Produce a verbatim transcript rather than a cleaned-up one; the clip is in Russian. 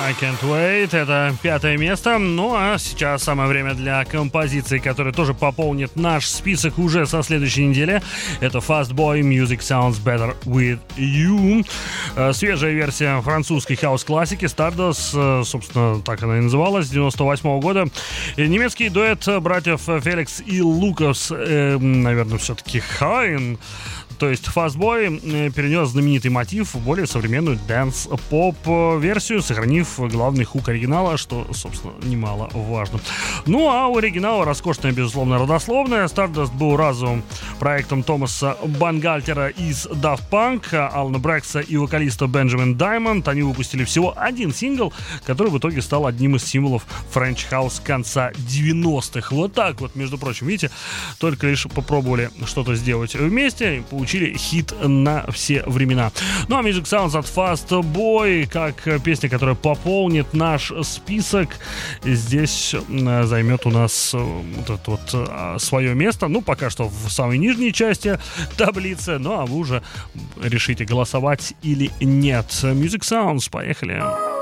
I Can't Wait. Это пятое место. Ну а сейчас самое время для композиции, которая тоже пополнит наш список уже со следующей недели. Это Fastboy Music Sounds Better With You. Свежая версия французской хаус-классики Stardust, собственно, так она и называлась, девяносто восьмого года. Немецкий дуэт братьев Феликс и Лукас, э, наверное, все-таки Хайн, то есть Fastboy, перенес знаменитый мотив в более современную дэнс-поп-версию, сохранив главный хук оригинала, что, собственно, немало важно. Ну, а у оригинала роскошная, безусловно, родословная. Stardust был разовым проектом Томаса Бангальтера из Daft Punk, Алана Брекса и вокалиста Бенджамин Даймонд. Они выпустили всего один сингл, который в итоге стал одним из символов French House конца девяностых. Вот так вот, между прочим, видите, только лишь попробовали что-то сделать вместе и получили хит на все времена. Ну а Music Sounds от Fastboy, как песня, которая пополнит наш список, здесь займет у нас вот это вот свое место. Ну, пока что в самой нижней части таблицы. Ну, а вы уже решите, голосовать или нет. Music Sounds, поехали.